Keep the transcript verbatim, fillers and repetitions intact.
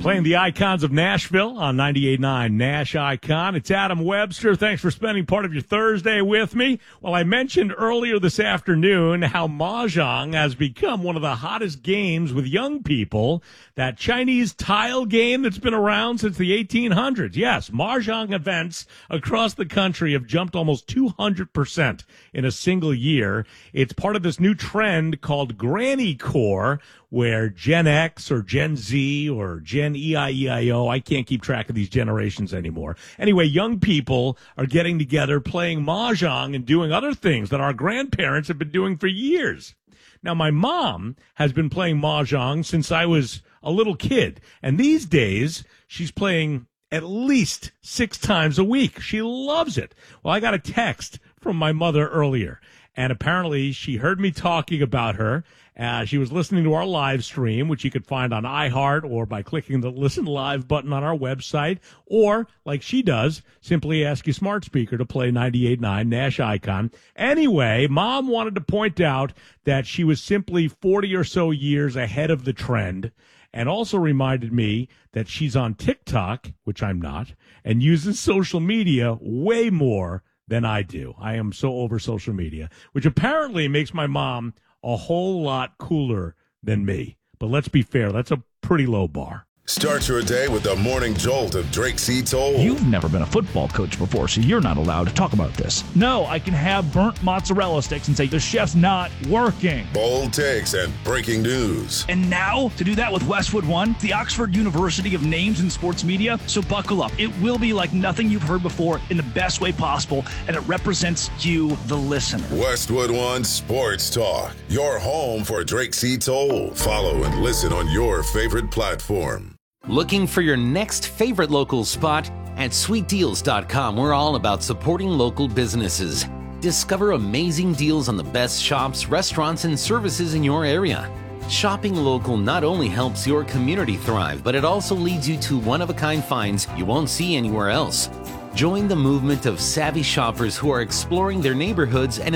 Playing the Icons of Nashville on ninety-eight point nine Nash Icon. It's Adam Webster. Thanks for spending part of your Thursday with me. Well, I mentioned earlier this afternoon how Mahjong has become one of the hottest games with young people. That Chinese tile game that's been around since the eighteen hundreds. Yes, Mahjong events across the country have jumped almost two hundred percent in a single year. It's part of this new trend called Granny Core, where Gen X or Gen Z or Gen E I E I O, I can't keep track of these generations anymore. Anyway, young people are getting together, playing Mahjong and doing other things that our grandparents have been doing for years. Now, my mom has been playing Mahjong since I was a little kid, and these days she's playing at least six times a week. She loves it. Well, I got a text from my mother earlier, and apparently she heard me talking about her. Uh, she was listening to our live stream, which you could find on iHeart or by clicking the Listen Live button on our website, or, like she does, simply ask your smart speaker to play ninety-eight point nine Nash Icon. Anyway, Mom wanted to point out that she was simply forty or so years ahead of the trend, and also reminded me that she's on TikTok, which I'm not, and uses social media way more than I do. I am so over social media, which apparently makes my mom a whole lot cooler than me. But let's be fair, that's a pretty low bar. Start your day with the morning jolt of Drake C. Toll. You've never been a football coach before, so you're not allowed to talk about this. No, I can have burnt mozzarella sticks and say, the chef's not working. Bold takes and breaking news. And now, to do that with Westwood One, the Oxford University of names in sports media. So buckle up. It will be like nothing you've heard before in the best way possible, and it represents you, the listener. Westwood One Sports Talk, your home for Drake C. Toll. Follow and listen on your favorite platform. Looking for your next favorite local spot? At sweet deals dot com, we're all about supporting local businesses. Discover amazing deals on the best shops, restaurants, and services in your area. Shopping local not only helps your community thrive, but it also leads you to one-of-a-kind finds you won't see anywhere else. Join the movement of savvy shoppers who are exploring their neighborhoods and